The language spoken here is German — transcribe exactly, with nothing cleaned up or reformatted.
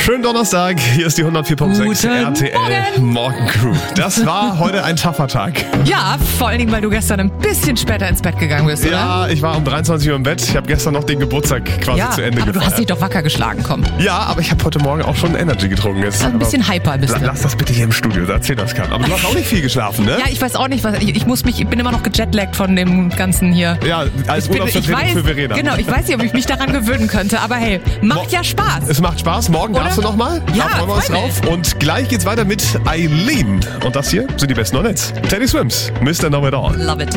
Schönen Donnerstag, hier ist die hundertvier Komma sechs R T L Morgencrew. Das war heute ein taffer Tag. Ja, vor allen Dingen, weil du gestern ein bisschen später ins Bett gegangen bist, oder? Ja, ich war um dreiundzwanzig Uhr im Bett. Ich habe gestern noch den Geburtstag quasi ja, zu Ende aber gefeiert. du hast dich doch wacker geschlagen, komm. Ja, aber ich habe heute Morgen auch schon Energy getrunken. Jetzt, ein bisschen hyper bist du. Lass das bitte hier im Studio, da erzähl das kann. Aber du hast auch nicht viel geschlafen, ne? Ja, ich weiß auch nicht, was. Ich, ich muss mich, ich bin immer noch gejetlaggt von dem ganzen hier. Ja, als Ich bin- Urlaubsvertretung ich weiß, für Verena. Genau, ich weiß nicht, ob ich mich daran gewöhnen könnte, aber hey, macht ja Spaß. Es macht Spaß. Morgen Oder? darfst du nochmal. Ja, da freuen wir uns freu mich. drauf. Und gleich geht's weiter mit Eileen. Und das hier sind die besten Hits. Teddy Swims, Mister Know It All. Love it.